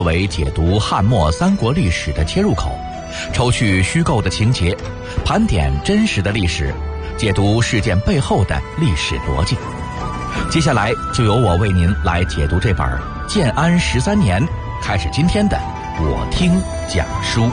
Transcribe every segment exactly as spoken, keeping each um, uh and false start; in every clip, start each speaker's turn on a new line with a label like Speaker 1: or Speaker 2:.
Speaker 1: 为解读汉末三国历史的切入口，抽去虚构的情节，盘点真实的历史，解读事件背后的历史逻辑。接下来就由我为您来解读这本《建安十三年》，开始今天的我听讲书。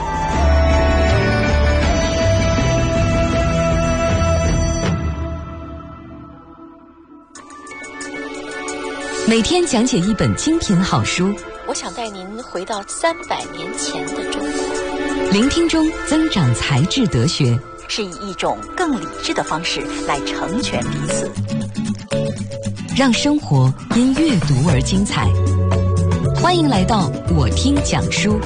Speaker 2: 每天讲解一本精品好书，
Speaker 3: 我想带您回到三百年前的中国。
Speaker 2: 聆听中增长才智德学，
Speaker 3: 是以一种更理智的方式来成全彼此，
Speaker 2: 让生活因阅读而精彩。欢迎来到我听讲书。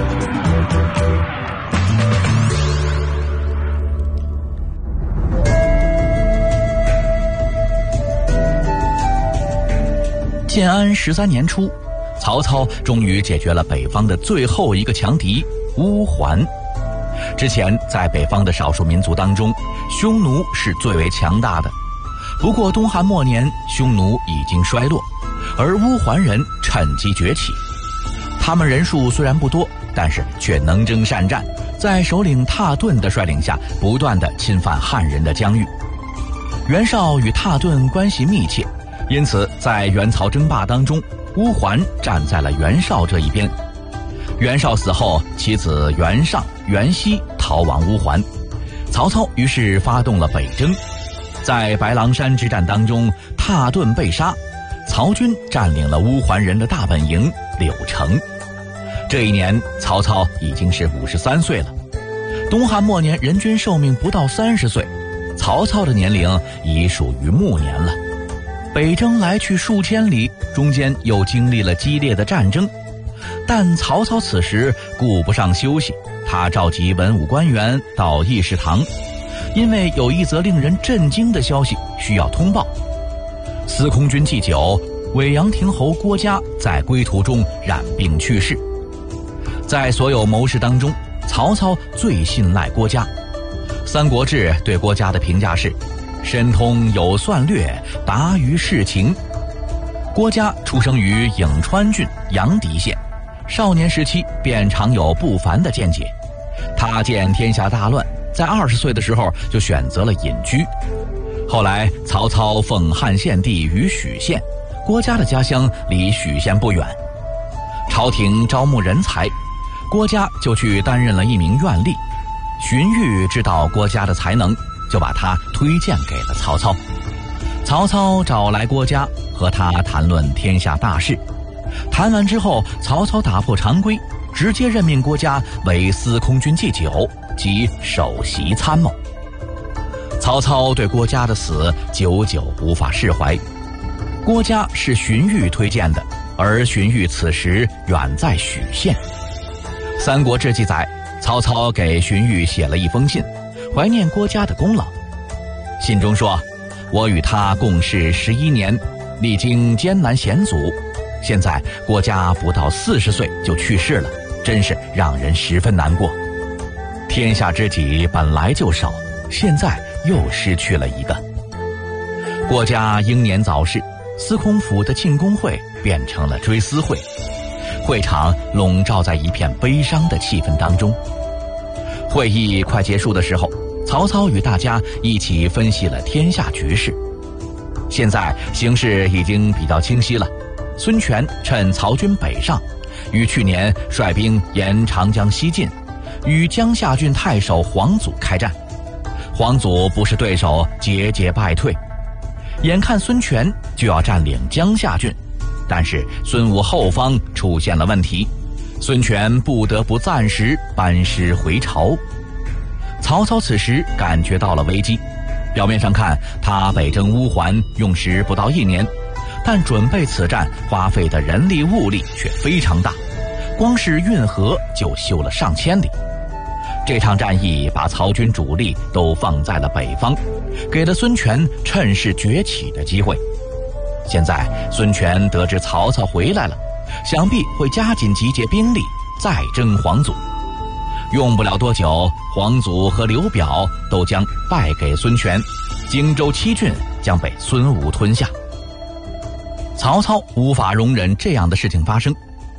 Speaker 1: 建安十三年初，曹操终于解决了北方的最后一个强敌乌桓。之前在北方的少数民族当中，匈奴是最为强大的。不过东汉末年，匈奴已经衰落，而乌桓人趁机崛起。他们人数虽然不多，但是却能征善战，在首领蹋顿的率领下，不断地侵犯汉人的疆域。袁绍与蹋顿关系密切，因此在袁曹争霸当中，乌桓站在了袁绍这一边。袁绍死后，其子袁尚、袁熙逃亡乌桓，曹操于是发动了北征。在白狼山之战当中，蹋顿被杀，曹军占领了乌桓人的大本营柳城。这一年，曹操已经是五十三岁了。东汉末年人均寿命不到三十岁，曹操的年龄已属于暮年了。北征来去数千里，中间又经历了激烈的战争，但曹操此时顾不上休息，他召集文武官员到议事堂，因为有一则令人震惊的消息需要通报。司空军祭酒尾阳亭侯郭嘉在归途中染病去世。在所有谋士当中，曹操最信赖郭嘉。《三国志》对郭嘉的评价是深通有算略，达于事情。郭嘉出生于颍川郡阳翟县，少年时期便常有不凡的见解。他见天下大乱，在二十岁的时候就选择了隐居。后来曹操奉汉献帝于许县，郭嘉的家乡离许县不远。朝廷招募人才，郭嘉就去担任了一名院吏。荀彧知道郭嘉的才能，就把他推荐给了曹操。曹操找来郭嘉，和他谈论天下大事。谈完之后，曹操打破常规，直接任命郭嘉为司空军祭酒及首席参谋。曹操对郭嘉的死久久无法释怀。郭嘉是荀彧推荐的，而荀彧此时远在许县。《三国志》记载，曹操给荀彧写了一封信，怀念郭嘉的功劳。信中说，我与他共事十一年，历经艰难险阻，现在郭嘉不到四十岁就去世了，真是让人十分难过。天下知己本来就少，现在又失去了一个。郭嘉英年早逝，司空府的庆功会变成了追思会，会场笼罩在一片悲伤的气氛当中。会议快结束的时候，曹操与大家一起分析了天下局势。现在形势已经比较清晰了，孙权趁曹军北上，于去年率兵沿长江西进，与江夏郡太守黄祖开战。黄祖不是对手，节节败退。眼看孙权就要占领江夏郡，但是孙吴后方出现了问题，孙权不得不暂时班师回朝。曹操此时感觉到了危机，表面上看他北征乌桓用时不到一年，但准备此战花费的人力物力却非常大，光是运河就修了上千里。这场战役把曹军主力都放在了北方，给了孙权趁势崛起的机会。现在孙权得知曹操回来了，想必会加紧集结兵力，再征黄祖。用不了多久，黄祖和刘表都将败给孙权，荆州七郡将被孙吴吞下。曹操无法容忍这样的事情发生，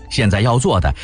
Speaker 1: 现在要做的